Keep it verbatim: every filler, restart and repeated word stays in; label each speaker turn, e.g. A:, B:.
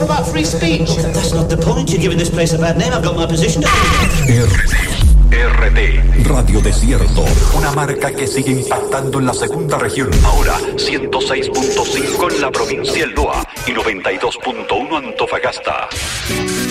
A: about free speech?
B: That's not the point. You're giving this place a bad name. I've got my position.
C: R T. R T. Radio Desierto. Una marca que sigue impactando en la segunda región. Ahora, ciento seis punto cinco en la provincia El Loa y noventa y dos punto uno Antofagasta.